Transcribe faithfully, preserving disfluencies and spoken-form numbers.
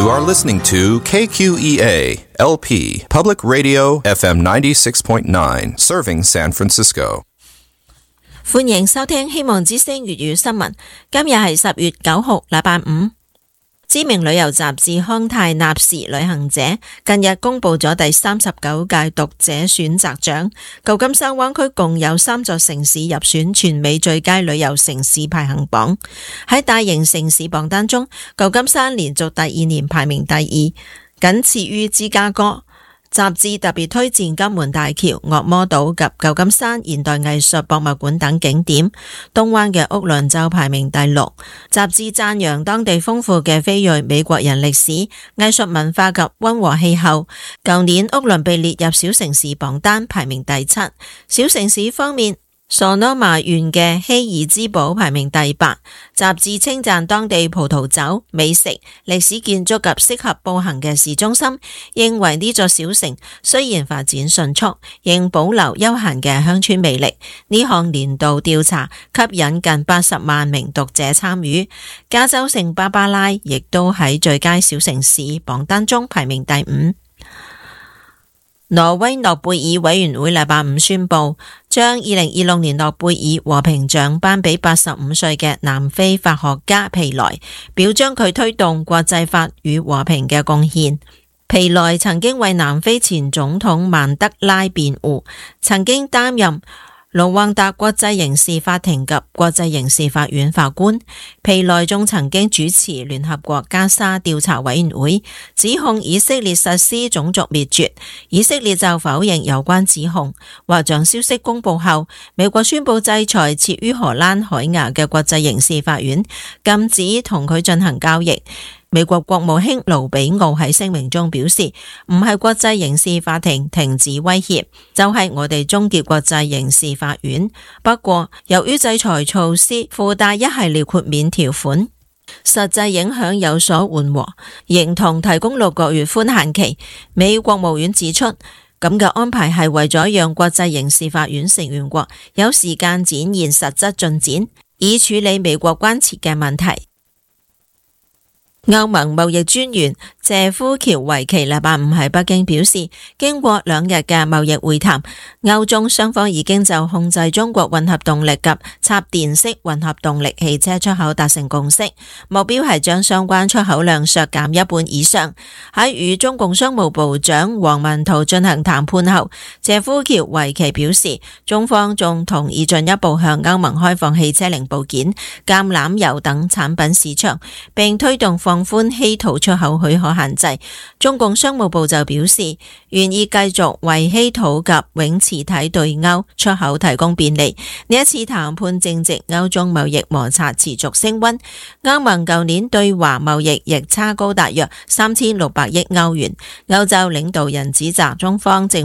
are listening to K Q E A L P Public Radio F M ninety-six point nine, serving San Francisco. 歡迎收聽希望之聲粵語新聞。今日係十月九號，禮拜五。知名旅遊雜誌康泰納時旅行者近日公布咗第三十九屆讀者選擇獎，舊金山灣區共有三座城市入選全美最佳旅遊城市排行榜。喺大型城市榜單中，舊金山連續第二年排名第二，僅次於芝加哥。雜誌特別推薦金門大橋、惡魔島及舊金山現代藝術博物館等景點。東灣嘅屋崙就排名第六。雜誌讚揚當地豐富嘅非裔美國人歷史、藝術文化及溫和氣候。舊年屋崙被列入小城市榜單，排名第七。小城市方面，索諾瑪縣嘅希爾茲堡排名第八。雜誌稱讚當地葡萄酒、美食、歷史建築及適合步行嘅市中心，認為呢座小城雖然發展迅速，仍保留悠閒嘅鄉村魅力。呢項年度調查吸引近八十萬名讀者參與。加州聖巴巴拉亦都喺最佳小城市榜單中排名第五。挪威諾貝爾委員會禮拜五宣布，將二零二六年諾貝爾和平獎頒俾八十五歲嘅南非法學家皮萊，表彰佢推動國際法與和平嘅貢獻。皮萊曾經為南非前總統曼德拉辯護，曾經擔任盧旺達國際刑事法庭及國際刑事法院法官。皮萊仲曾經主持聯合國加沙調查委員會，指控以色列實施種族滅絕。以色列就否認有關指控。獲獎消息公布後，美國宣布制裁設於荷蘭海牙嘅國際刑事法院，禁止同佢進行交易。美國國務卿盧比奧喺聲明中表示，唔係國際刑事法庭停止威脅，就係、是、我哋終結國際刑事法院。不過，由於制裁措施附帶一系列豁免條款，實際影響有所緩和，認同提供六個月寬限期。美國務院指出，咁嘅安排係為咗讓國際刑事法院成員國有時間展現實質進展，以處理美國關切嘅問題。歐盟貿易專員謝夫喬維奇禮拜五喺北京表示，經過兩日嘅貿易會談，歐中雙方已經就控制中國混合動力及插電式混合動力汽車出口達成共識，目標係將相關出口量削減一半以上。喺與中共商務部長王文濤進行談判後，謝夫喬維奇表示，中方仲同意進一步向歐盟開放汽車零部件、橄欖油等產品市場，並推動放寬稀土出口許可限制。中共商務部就表示，願意繼續為稀土及永磁體對歐出口提供便利。呢一次談判正值歐中貿易摩擦持續升溫，歐盟舊年對華貿易逆差高達約三千六百億歐元。歐洲領導人指責中方正